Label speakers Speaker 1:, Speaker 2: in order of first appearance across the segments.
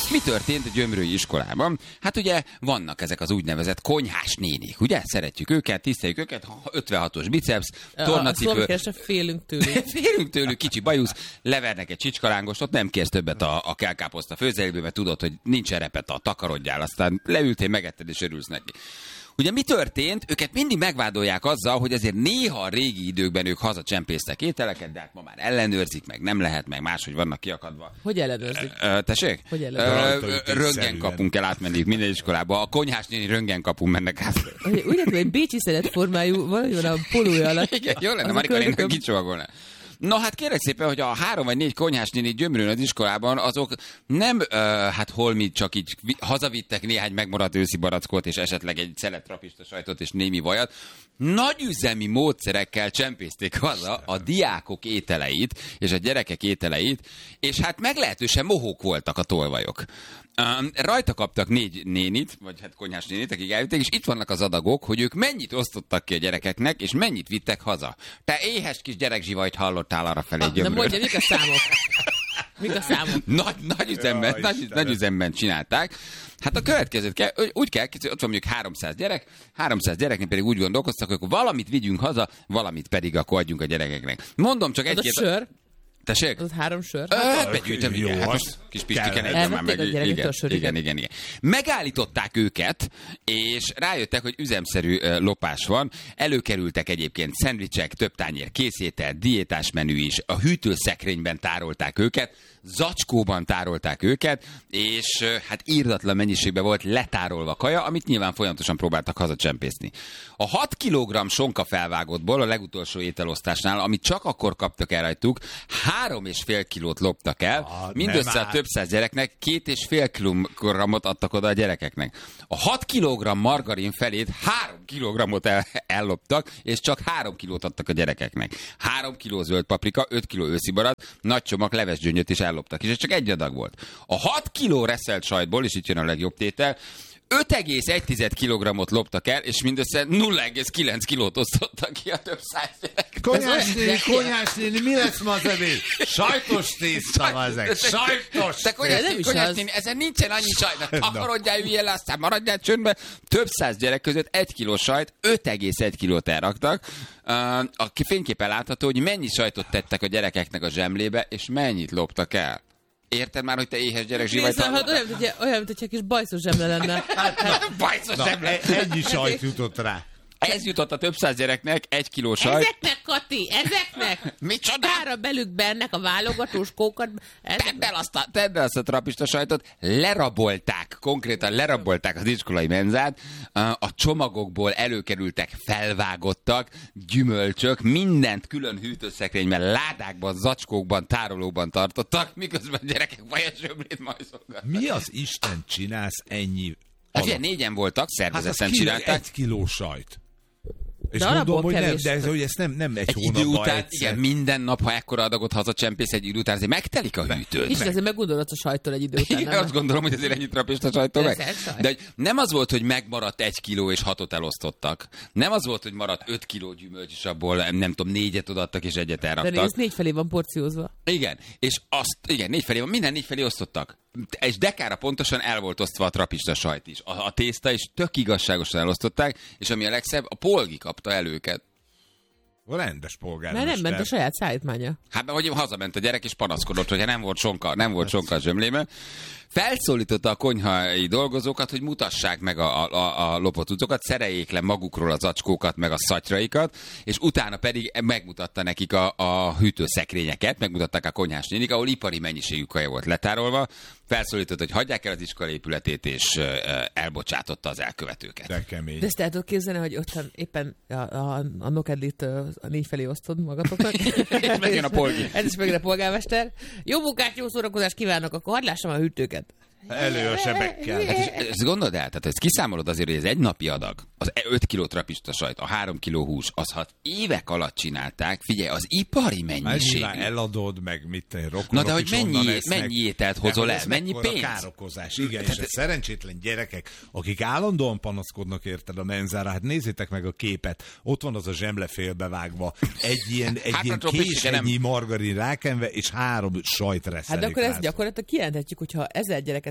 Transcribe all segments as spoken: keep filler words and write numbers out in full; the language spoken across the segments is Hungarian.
Speaker 1: Mi történt a gyömrői iskolában? Hát ugye vannak ezek az úgynevezett konyhás nénik, ugye? Szeretjük őket, tiszteljük őket, ötvenhatos biceps, tornacipő.
Speaker 2: A szóval félünk tőlük.
Speaker 1: Félünk tőlük, kicsi bajusz, levernek egy csicskalángos, ott nem kérsz többet a, a kelkáposzta főzeléből, mert tudod, hogy nincs repeta, takarodjál, aztán leültél, megetted és örülsz neki. Ugye mi történt? Őket mindig megvádolják azzal, hogy azért néha a régi időkben ők hazacsempésztek ételeket, de hát ma már ellenőrzik, meg nem lehet, meg máshogy vannak kiakadva.
Speaker 2: Hogy ellenőrzik?
Speaker 1: Ö, tessék?
Speaker 2: Hogy ellenőrzik?
Speaker 1: Röntgenkapun kell átmenni minden iskolába. A konyhás néni röntgenkapun mennek át.
Speaker 2: Úgy látom, hogy bécsi szeletformájú valami a polója alatt.
Speaker 1: Igen, jó lenne, Marikanének kicsomagolná. Na hát kérlek szépen, hogy a három vagy négy konyhás néni gyömrőn az iskolában, azok nem, uh, hát holmit csak így hazavittek néhány megmaradt őszi barackot, és esetleg egy szelet trapista sajtot és némi vajat. Nagyüzemi módszerekkel csempészték haza a diákok ételeit, és a gyerekek ételeit, és hát meglehetősen mohók voltak a tolvajok. Um, rajta kaptak négy nénit, vagy hát konyhás nénit, akik eljöttek, és itt vannak az adagok, hogy ők mennyit osztottak ki a gyerekeknek, és mennyit vittek haza. Te éhes kis gyerekzsivajt hallottál arra felé gyömről.
Speaker 2: De mondja, mik a számok? Mik a számok?
Speaker 1: Nagy, nagy, üzemben, ja, nagy, nagy üzemben csinálták. Hát a következőt kell, úgy kell, ott van mondjuk háromszáz gyerek, háromszáz gyereknek pedig úgy gondolkoztak, hogy valamit vigyünk haza, valamit pedig akkor adjunk a gyerekeknek. Mondom csak egy-két...
Speaker 2: sör?
Speaker 1: Tessék?
Speaker 2: Az három sör?
Speaker 1: Hát begyűjtöm, igen. Hát most kis Pistiken egyben már meg. Igen, igen, igen, igen, igen. Megállították őket, és rájöttek, hogy üzemszerű uh, lopás van. Előkerültek egyébként szendvicsek, több tányér készétel, diétás menü is. A hűtőszekrényben tárolták őket, zacskóban tárolták őket, és uh, hát írdatlan mennyiségben volt letárolva kaja, amit nyilván folyamatosan próbáltak hazacsempészni. A hat kilogramm sonka felvágottból a legutolsó ételosztásnál, amit csak akkor kaptak el rajtuk, három és fél kilót loptak el, ah, mindössze a több száz gyereknek két és fél kilogrammot adtak oda a gyerekeknek. A hat kilogramm margarin felét három kilogrammot el, elloptak, és csak három kilót adtak a gyerekeknek. három kiló zöld paprika, öt kiló őszi barack, nagy csomag levesgyöngyöt is elloptak, és ez csak egy adag volt. A hat kiló reszelt sajtból, és itt jön a legjobb tétel, öt egész egy kilogrammot loptak el, és mindössze nulla egész kilenc kilót osztottak ki a több száz gyerek.
Speaker 3: Konyhás néni, konyhás néni, mi lesz ma az ebéd? Sajtos tészta, ezek. Sajtos
Speaker 1: tészta. Konyhás néni, ezen nincsen annyi sajt. Takarodjál, üljél le, aztán maradjál csöndbe. Több száz gyerek között egy kiló sajt, öt egész egy kilót elraktak. A fényképen látható, hogy mennyi sajtot tettek a gyerekeknek a zsemlébe, és mennyit loptak el. Érted már, hogy te éhes gyerek zsivajt
Speaker 2: hallod? Olyan, mint olyan, mint egy kis bajszos zsemle lenne.
Speaker 1: Bajszos zsemle.
Speaker 3: Ennyi sajt jutott rá.
Speaker 1: Ez jutott a több száz gyereknek, egy kiló sajt.
Speaker 2: Ezeknek, Kati, ezeknek!
Speaker 1: Micsoda?
Speaker 2: Tára belük bennek a válogatós kókat.
Speaker 1: Tedd el azt a, tedd el azt a trapista sajtot. Lerabolták, konkrétan lerabolták az iskolai menzát. A csomagokból előkerültek felvágottak, gyümölcsök, mindent külön hűtőszekrényben, ládákban, zacskókban, tárolóban tartottak, miközben a gyerekek vajas zsömlét majszolgattak.
Speaker 3: Mi az Isten csinálsz ennyi?
Speaker 1: Hát ugye négyen voltak, szervezetten
Speaker 3: hát
Speaker 1: csinálták.
Speaker 3: Egy kiló sajt. És
Speaker 2: de
Speaker 3: mondom, hogy, nem, de ez, hogy ez nem, nem egy, egy hónapban
Speaker 1: idő után,
Speaker 3: egyszer.
Speaker 1: igen, minden nap, ha ekkora adagot hazacsempész, egy idő után azért megtelik a hűtőt.
Speaker 2: És azért meggondolod a sajtól egy idő után.
Speaker 1: Igen, azt gondolom, hogy azért ennyit trapista sajtól meg. De nem az volt, hogy megmaradt egy kiló és hatot elosztottak. Nem az volt, hogy maradt öt kiló gyümölcs, és abból nem tudom, négyet odaadtak és egyet elraktak.
Speaker 2: De ez négy felé van porciózva.
Speaker 1: Igen, és azt, igen, négy felé van, minden négy felé osztottak. És dekára pontosan el volt osztva a trapista sajt is. A, a tészta is tök igazságosan elosztották, és ami a legszebb, a polgi kapta el őket.
Speaker 3: Rendes polgármester.
Speaker 2: Mert nem ment a saját szállítmánya.
Speaker 1: Hát, hogy hazament a gyerek, és panaszkodott, hogy nem volt sonka, nem volt sonka a zsömlében. Felszólította a konyhai dolgozókat, hogy mutassák meg a, a, a lopott cuccokat, szereljék le magukról az zacskókat, meg a szatyraikat, és utána pedig megmutatta nekik a, a hűtőszekrényeket, megmutatták a konyhás nénik, ahol ipari mennyiségű kaja volt letárolva. Felszólította, hogy hagyják el az iskola épületét, és elbocsátotta az elkövetőket.
Speaker 3: De kemény.
Speaker 2: De ezt el tudod képzelni, hogy ottan éppen a, a, a nokedlit a négy felé osztod magatoknak.
Speaker 1: És megjön a polgi.
Speaker 2: Ez is megjön a polgármester. Jó munkát, jó szórakozást kívánok, akkor hadd lássam a hűtőket.
Speaker 3: Elő a sebekkel.
Speaker 1: Hát és ezt gondold el, tehát ezt kiszámolod azért, hogy ez egy napi adag, az öt kiló trapista sajt, a három kiló hús, az hat évek alatt csinálták, figyelj, az ipari mennyiség.
Speaker 3: Hát eladod, meg mit te rokonok.
Speaker 1: Na de hogy mennyi, mennyi ételt hozol el, mennyi pénz?
Speaker 3: Károkozás, igen, és a szerencsétlen gyerekek, akik állandóan panaszkodnak érted a menzára, hát nézzétek meg a képet, ott van az a zsemle félbevágva, egy ilyen, egy hát ilyen késennyi margarin rákenve, és három sajt reszelik.
Speaker 2: Hát de akkor ezt gyakorlatilag kijelenthetjük, hogyha ezer gyereket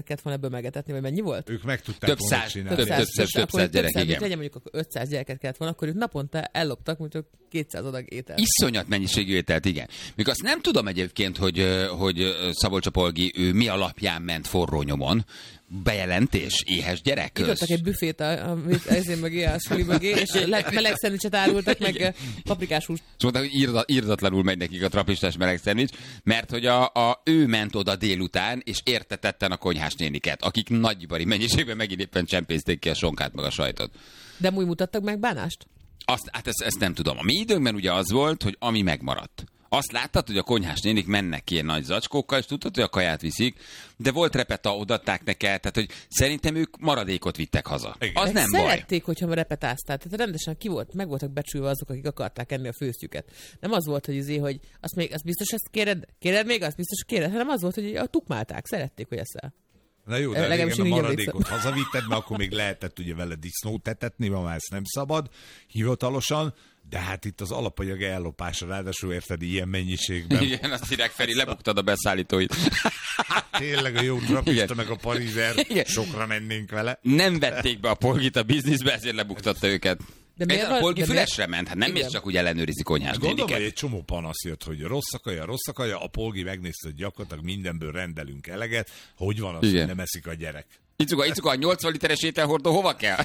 Speaker 2: kellett volna ebből megetetni, vagy mennyi volt?
Speaker 3: Ők meg tudták
Speaker 1: több
Speaker 3: volna
Speaker 1: száz,
Speaker 3: csinálni.
Speaker 1: több, több, több, több száz gyerek, igen.
Speaker 2: Legyen mondjuk ötszáz gyereket kellett volna, akkor ők naponta elloptak, mondjuk kétszáz adag ételt.
Speaker 1: Iszonyat mennyiségű ételt, igen. Még azt nem tudom egyébként, hogy, hogy Szabolcs Polgi ő mi alapján ment forró nyomon. Bejelentés, éhes gyerek.
Speaker 2: Nyitottak egy büfét a, a, ezért mögé, a suli mögé, és meleg szendvicset árultak, meg paprikás húst.
Speaker 1: És mondták, hogy írda, írdatlanul megy nekik a trapistás meleg szendvics, mert hogy a, a, ő ment oda délután, és értetetten a konyhás néniket, akik nagyibari mennyiségben megint éppen csempészték ki a sonkát meg a sajtot.
Speaker 2: De úgy mutattak meg bánást?
Speaker 1: Azt, hát ezt, ezt nem tudom. A mi időnkben ugye az volt, hogy ami megmaradt. Azt láttad, hogy a konyhás nénik mennek ki ilyen nagy zacskókkal, és tudtad, hogy a kaját viszik, de volt repeta, odaadták neked, tehát hogy szerintem ők maradékot vittek haza. Igen. Az nem baj.
Speaker 2: Szerették, hogyha repetáztál, tehát rendesen ki volt, meg voltak becsülve azok, akik akarták enni a főztjüket. Nem az volt, hogy izé, hogy azt még, azt biztos ezt kéred, kéred még, azt biztos kéred, hanem az volt, hogy a tukmálták, szerették, hogy eszel.
Speaker 3: Na jó, de régen a maradékot hazavitted, mert akkor még lehetett ugye vele disznót etetni, ma már ezt nem szabad hivatalosan, de hát itt az alapanyag ellopása, ráadásul érted ilyen mennyiségben.
Speaker 1: Igen, azt hírják, Feri, lebuktad a beszállítóit.
Speaker 3: Hát tényleg a jó trapista meg a parizer, sokra mennénk vele.
Speaker 1: Nem vették be a Polgit a bizniszbe, ezért lebuktatta őket. De miért a Polgi fülesre ment? Hát nem mész csak úgy ellenőrizi konyhás néniket.
Speaker 3: Gondolom, hogy egy csomó panasz jött, hogy rossz a kaja, rossz a kaja, a Polgi megnézte, hogy gyakorlatilag mindenből rendelünk eleget. Hogy van az, igen, hogy nem eszik a gyerek?
Speaker 1: Icuka, Icuka, a nyolcvan literes ételhordó hova kell?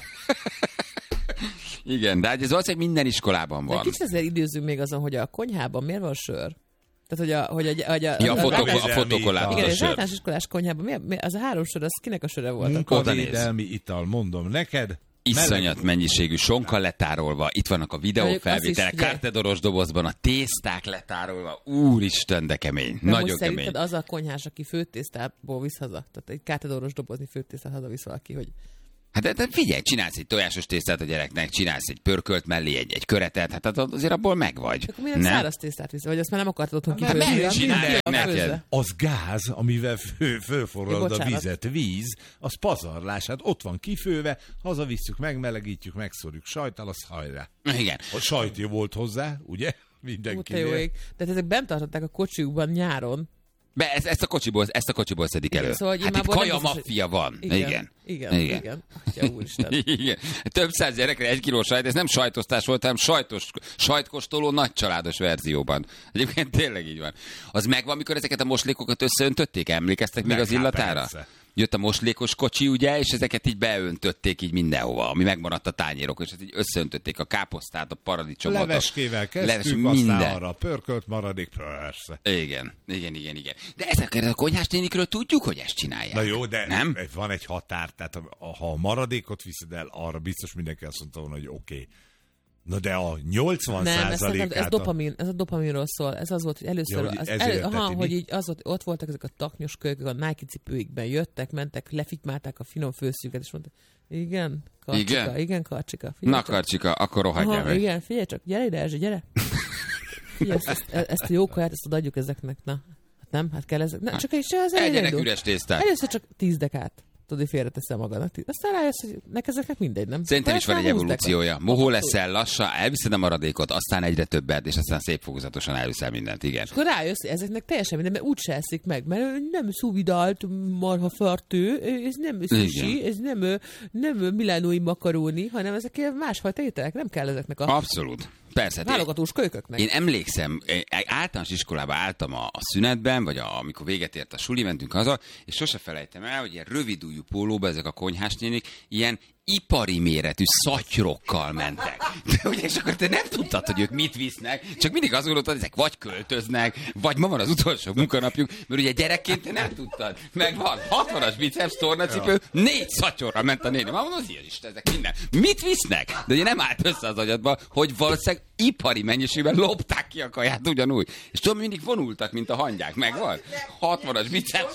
Speaker 1: Igen, de hát ez valószínűleg minden iskolában van.
Speaker 2: De kicsit ezzel időzünk még azon, hogy a konyhában miért van sör? Tehát, hogy a... Hogy a, hogy a,
Speaker 1: ja, a, fotoko, a fotokolába.
Speaker 2: Igen, és általános iskolás konyhában, miért, miért, az a három sör, az kinek a söre volt?
Speaker 3: Munkavédelmi ital, mondom neked.
Speaker 1: Iszonyat mennyiségű sonka letárolva, itt vannak a videófelvételek, kártedoros dobozban, a tészták letárolva, úristen, de kemény, de nagyon kemény.
Speaker 2: Szerinted az a konyhás, aki főtésztából visz haza? Tehát egy kártedoros dobozni főtésztát hazavisz valaki, hogy...
Speaker 1: Hát de, de figyelj, csinálsz egy tojásos tésztát a gyereknek, csinálsz egy pörkölt mellé, egy, egy köretet, hát azért abból megvagy.
Speaker 2: Akkor miért száraz tésztát visz? Vagy azt már nem akartad otthon kifőzni?
Speaker 3: Csinálják neked. Az gáz, amivel fő, fölforralod a vizet, víz, az pazarlás, hát ott van kifőve, hazavisszük, megmelegítjük, megszórjuk sajttal, az hajrá.
Speaker 1: Igen.
Speaker 3: A sajt jó volt hozzá, ugye? Mindenkinél.
Speaker 2: De ezek bent tartották a kocsiukban nyáron.
Speaker 1: Be, ezt, ezt, a kocsiból, ezt a kocsiból szedik elő. Szóval, hát itt kaja maffia van.
Speaker 2: Igen,
Speaker 1: igen.
Speaker 2: Igen, igen. igen. Atya úristen.
Speaker 1: Igen. Több száz gyerekre egy kiló sajt, ez nem sajtosztás volt, hanem sajtos, sajtkostoló nagycsaládos verzióban. Egyébként tényleg így van. Az megvan, mikor ezeket a moslékokat összeöntötték? Emlékeztek még az illatára? Persze. Jött a moslékos kocsi, ugye, és ezeket így beöntötték így mindenhova, ami megmaradt a tányérok, és így összeöntötték a káposztát, a paradicsomot.
Speaker 3: Leveskével kezdtük, leves, aztán arra pörkölt maradék, persze.
Speaker 1: Igen, igen, igen, igen. De ezekről a konyhás nénikről tudjuk, hogy ezt csinálják.
Speaker 3: Na jó, de
Speaker 1: nem?
Speaker 3: Van egy határ, tehát ha a maradékot viszed el, arra biztos mindenki azt mondta volna, hogy oké. Okay. Na de a nyolcvan százalékát...
Speaker 2: Ez, ez, dopamin, ez a dopaminról szól. Ez az volt, hogy először... Ja, hogy, az elő, aha, hogy így az volt, ott voltak ezek a taknyos kölykök, a Nike cipőikben jöttek, mentek, lefitmálták a finom főszüket, és mondták, igen, Karcsika, igen, igen Karcsika.
Speaker 1: Na csak. Karcsika, akkor rohadjál meg.
Speaker 2: Igen, figyelj csak, gyere ide, Erzsi, gyere. Figyelj, ezt, ezt, ezt a jó kaját, ezt adjuk ezeknek, na. Hát nem, hát kell ezek. Na, csak is az
Speaker 1: egyenek üres tésztát.
Speaker 2: Először csak tíz dekát. Tudod, hogy félreteszem magadnak. Aztán rájössz, hogy neked ezeknek mindegy, nem?
Speaker 1: Szerintem is van egy evolúciója. Mohó leszel, lassan, elviszed a maradékot, aztán egyre többet, és aztán szép fokozatosan elviszel mindent, igen. És
Speaker 2: akkor rájössz, hogy ezeknek teljesen minden, mert úgyse eszik meg, mert nem szuvidált marha fartő, ez nem sushi, ez nem, nem milánói makaróni, hanem ezek másfajta ételek, nem kell ezeknek a...
Speaker 1: Abszolút. Persze.
Speaker 2: Válogatós kölyköknek.
Speaker 1: Én emlékszem, általános iskolába álltam a, a szünetben, vagy a, amikor véget ért a suli, mentünk haza, és sose felejtem el, hogy ilyen rövidújú pólóba ezek a konyhás nénik ilyen ipari méretű szatyrokkal mentek. De ugye, és akkor te nem tudtad, hogy ők mit visznek, csak mindig azt gondoltad, hogy ezek vagy költöznek, vagy ma van az utolsó munkanapjuk, mert ugye gyerekként te nem tudtad. Meg van hatvanas biceps tornacipő, négy szatyorra ment a néni. Ma mondom, az Isten, ezek minden. Mit visznek? De ugye nem állt össze az agyadba, hogy valószínűleg ipari mennyiségben lopták ki a kaját ugyanúgy. És tudom, mindig vonultak, mint a hangyák. Megvan? hatvanas biceps.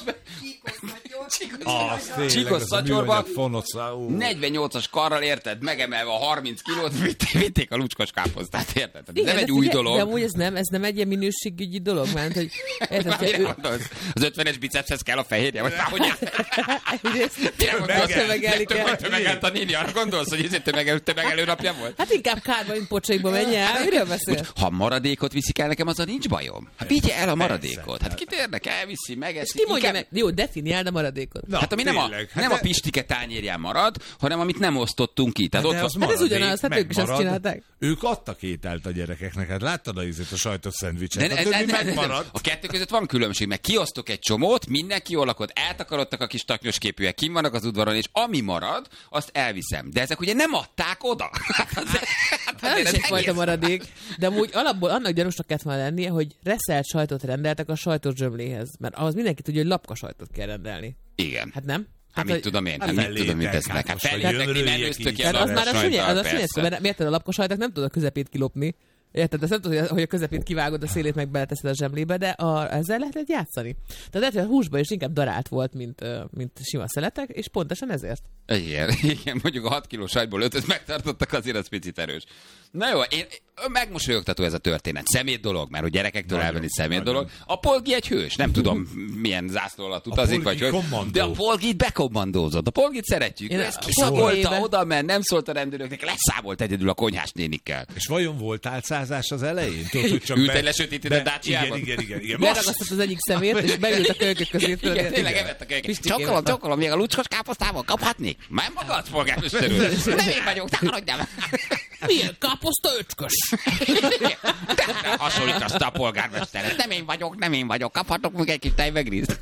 Speaker 1: Csíkos szatyorban, negyvennyolcas karral, érted, megemelve a harminc kilót, vitték, vitték a lucskos káposztát, érted? Ez nem egy új dolog.
Speaker 2: De amúgy ez nem, ez nem egy ilyen minőségügyi dolog, mert hogy...
Speaker 1: Érted, ő... Az ötvenes bicepshez kell a fehérje, vagy már hogy érted? Tömegelt a néni, arra gondolsz, hogy ez tömegelő, tömegelő napja volt?
Speaker 2: Hát inkább kárba, mint pocsékba menj el, miről beszél?
Speaker 1: Ha maradékot viszik el nekem, az a nincs bajom. Hát vigye el a maradékot. Hát kit érdekel, elviszi, megeszi.
Speaker 2: Ki mondja meg? Jó, definiáld a maradékot. maradékot.
Speaker 1: Na, hát ami nem a, hát nem de... a pistike tányérján marad, hanem amit nem osztottunk ki. Tehát
Speaker 2: hát, ott van... hát ez ugyanaz, hát ők is ezt csinálták.
Speaker 3: Ők adtak ételt a gyerekeknek, hát láttad a ízét, a sajtos szendvicset.
Speaker 1: De, de, de, de, de, a kettő között van különbség, mert kiosztok egy csomót, mindenki jól lakott, eltakarodtak a kis taknyos képűek, kim vannak az udvaron, és ami marad, azt elviszem. De ezek ugye nem adták oda. Hát, az,
Speaker 2: hát, hát ez is egyfajta maradék. De amúgy alapból annak gyanúsnak kellett volna lennie, hogy reszelt sajtot rendeltek a sajtos zsömléhez. Mert ahhoz mindenki tudja, hogy lapka sajtot kell rendelni.
Speaker 1: Igen.
Speaker 2: Hát nem?
Speaker 1: Hát mit tudom én, hát mit tudom, mit tesznek. Hát felültek, mi menőztök ilyen
Speaker 2: az már a sünnye, az a sünyesztő, mert miért a lapka sajtot nem tudod a közepét kilopni. Érted? Ezt nem tudod, hogy a közepét kivágod, a szélét meg beleteszed a zsemlébe, de a, ezzel lehet játszani. Tehát lehet, hogy a húsban is inkább darált volt, mint, mint sima szeletek, és pontosan ezért.
Speaker 1: Igen, igen, mondjuk a hat kiló sajtból ötöt megtartottak, azért az picit erős. Na jó, én, megmosolyogtató ez a történet. Szemét dolog, mert hogy gyerekektől nagyon, elvenni szemét nagyon. dolog. A Polgi egy hős, nem tudom milyen zászló alatt utazik, vagy hogy. De a Polgit bekommandózott. A Polgit szeretjük. Én ezt kiszagolta oda, mert nem szólt a rendőröknek, leszámolt egyedül a konyhás nénikkel.
Speaker 3: És vajon volt álcázás az elején? Tudod, hogy csak
Speaker 1: ült egy lesötétített Daciában.
Speaker 3: Igen, igen, igen.
Speaker 2: Leragasztott az egyik szemét, és beült a kölykök közé.
Speaker 1: Igen, tényleg evett a kölykök. Csokolom, csokolom, még a lucskos káposztával kaphatnék? Már magad, polgármester úr. Nem én vagyok, takarodjál.
Speaker 2: Milyen káposzta öcskös?
Speaker 1: De hasonlítasz a polgármesteret. Nem én vagyok, nem én vagyok. Kaphatok még egy kis tejvegrízt?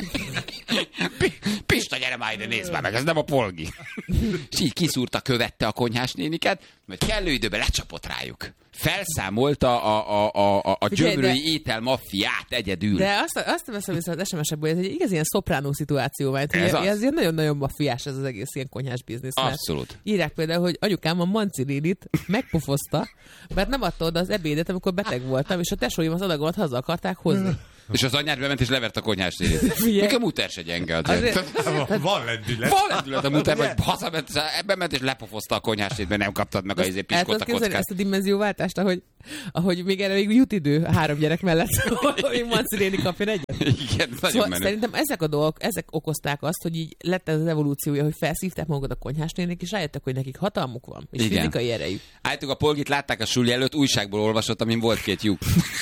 Speaker 1: Pista, gyere már ide, nézd már meg, ez nem a Polgi. És így kiszúrta, követte a konyhás néniket, majd kellő időben lecsapott rájuk. Felszámolta a, a, a, a gyömrői étel maffiát egyedül.
Speaker 2: De azt, azt veszem vissza az es em es-ekből, hogy egy igaz ilyen szopránó szituáció van. Ez, ez ilyen nagyon-nagyon maffiás ez az egész ilyen konyhás biznisz.
Speaker 1: Abszolút.
Speaker 2: Írják például, hogy anyukám a Manci nénit megpofozta, mert nem adta oda az ebédet, amikor beteg voltam, és a tesóim az adagomat haza akarták hozni.
Speaker 1: És az anyád bement és levert a konyhás nénit. Még a muter se gyenge azért.
Speaker 3: Van lendület.
Speaker 1: Van lendület a muter, vagy hazament, bement és lepofozta a konyhás nénit, mert nem kaptad meg a izé piskóta kockát.
Speaker 2: Ezt a dimenzióváltást, ahogy, ahogy még erre még jut idő a három gyerek mellett, hogy Manci néni kapjon egyet.
Speaker 1: Igen, nagyon
Speaker 2: szóval
Speaker 1: menő.
Speaker 2: Szerintem ezek a dolgok, ezek okozták azt, hogy így lett ez az evolúciója, hogy felszívták magukat a konyhás nénik, és rájöttek, hogy nekik hatalmuk van, és igen, fizikai erejük.
Speaker 1: Állítok, a Polgit látták a suli előtt, újságból olvasott, amin volt két lyuk.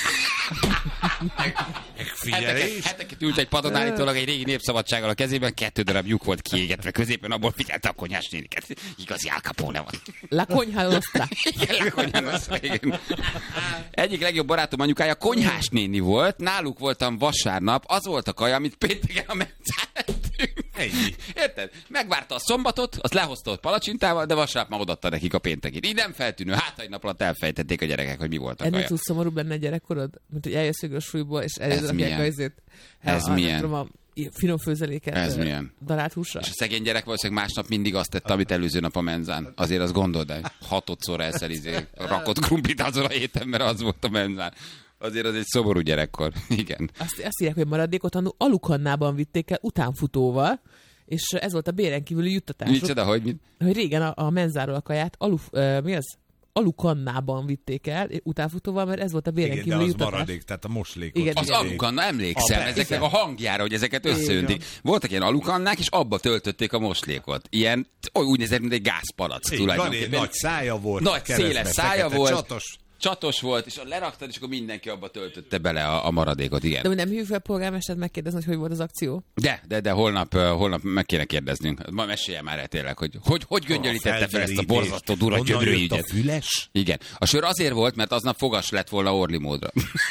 Speaker 1: Heteket, heteket ült egy padon állítólag egy régi Népszabadsággal a kezében, kettő darab lyuk volt kiégetve középen, abból figyelte a konyhás néniket. Igazi Al Capone van.
Speaker 2: La Konyha Nostra.
Speaker 1: Igen, La Konyha Nostra, igen. Egyik legjobb barátom anyukája konyhás néni volt, náluk voltam vasárnap, az volt a kaja, amit pénteken a mencán ettünk. Ennyi. Érted? Megvárta a szombatot, azt lehozta ott palacsintával, de vasárnap már odaadta nekik a péntekét. Így nem feltűnő, hát egy nap alatt elfejtették a gyerekek, hogy mi volt a kaja.
Speaker 2: Ennél túl szomorúbb lenne a gyerekkorod, mint hogy eljössz a súlyból, és eljössz a izét.
Speaker 1: Ez milyen?
Speaker 2: A finom főzeléket.
Speaker 1: Ez milyen?
Speaker 2: Darált húsra.
Speaker 1: És a szegény gyerek valószínűleg másnap mindig azt tette, amit előző nap a menzán. Azért azt gondold el, hatodszor eszel izé, rakott krumplit azon a héten, mert az volt a menzán. Azért az egy szomorú gyerekkor. Igen.
Speaker 2: Azt, azt írják, hogy maradékot annó alukannában vitték el utánfutóval, és ez volt a béren kívüli juttatás.
Speaker 1: Micsoda, hogy mit?
Speaker 2: Hogy régen a, a menzáról a kaját alu, uh, mi az? alukannában vitték el utánfutóval, mert ez volt a béren kívüli juttatás.
Speaker 3: Igen, de az maradék, tehát a moslékot.
Speaker 1: Igen, az alukanna, emlékszem, a, ezeknek a hangjára, hogy ezeket összeöntik. Voltak ilyen alukannák, és abba töltötték a moslékot. Ilyen, úgy nézett, mint egy gázpalac tulajdonképpen.
Speaker 3: Nagy szája volt.
Speaker 1: Nagy, széles szája volt. Csatos. Csatos volt, és leraktad, és akkor mindenki abba töltötte bele a, a maradékot, igen.
Speaker 2: De nem hívjuk fel a polgármestert megkérdezni, hogy hogy volt az akció?
Speaker 1: De, de, de holnap, holnap meg kéne kérdeznünk. Ma mesélje már el tényleg, hogy hogy, hogy göngyölítette fel ezt a borzasztó durva gyömrő ügyet.
Speaker 3: A füles?
Speaker 1: Igen. A sör azért volt, mert aznap fogas lett volna Orli módra.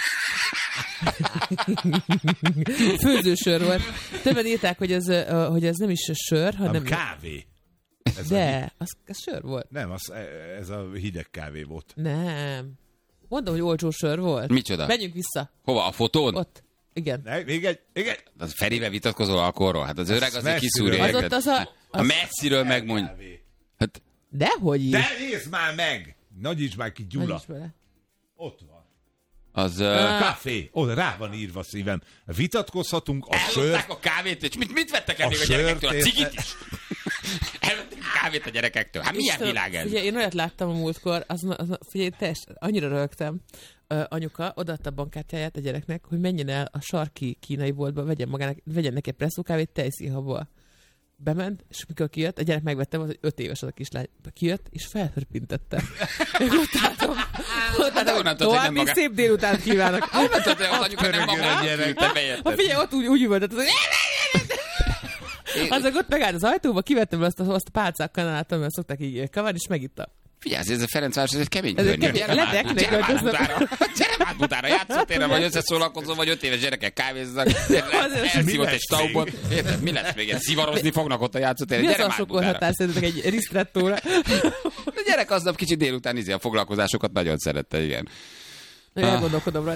Speaker 2: Főzősör volt. Többen írták, hogy ez, hogy ez nem is sör, hanem...
Speaker 3: Nem kávé.
Speaker 2: Ez de, az, az sör volt.
Speaker 3: Nem, az, ez a hideg kávé volt.
Speaker 2: Nem. Mondom, hogy olcsó sör volt.
Speaker 1: Micsoda?
Speaker 2: Menjünk vissza.
Speaker 1: Hova? A fotón?
Speaker 2: Ott. Igen.
Speaker 3: Ne, még egy, még egy.
Speaker 1: Az Ferivel vitatkozol alkoholról? Hát az az öreg azért kiszúrja.
Speaker 2: Az ott az a... Az...
Speaker 1: A messziről megmondj. Hát...
Speaker 2: Dehogy is.
Speaker 3: De nézd már meg! Nagyíts már ki, Gyula. Ott van.
Speaker 1: Az... Uh...
Speaker 3: Kávé. Oda rá van írva, szívem. Vitatkozhatunk a sör...
Speaker 1: Ellopták a kávét, és mit, mit vettek el még a gyerekektől? A cigit is? Elvették a kávét a gyerekektől. Hát milyen Isten, világ ez?
Speaker 2: Figyelj, én olyat láttam a múltkor, az, az, figyelj, test, annyira röhögtem. Uh, anyuka odaadta a bankkártyáját a gyereknek, hogy menjen el a sarki kínai boltba, vegyen magának, vegyen neki presszókávét tejszínhabból. Bement, és mikor kijött, a gyerek megvette, volt, hogy öt éves az a kislány. Kijött, és felhörpintette. Ott álltam. Ott álltam. További szép délután kívánok.
Speaker 1: Honnan tudod, hogy az anyuka nem magát gyerek.
Speaker 2: Figyelj, ott úgy, úgy üvöltött, hogy Azok ott megállt az ajtóba, kivettem azt a, azt a pálcák kanálát, amivel szokták így kavarni, és megitta.
Speaker 1: Figyelj, ez a Ferencváros, ez egy kemény
Speaker 2: környék. Gyere
Speaker 1: már Butára, játszótérre, vagy összeszólalkozó, vagy öt éves gyerekek kávéznak, elszívott egy staubot. Mi lesz még? Szivarozni fognak ott a játszótérre.
Speaker 2: Mi az a sokkolhatás szerintetek egy ristrettóra?
Speaker 1: A gyerek aznap kicsit délután izé a foglalkozásokat nagyon szerette, igen.
Speaker 2: Elgondolkodom rá.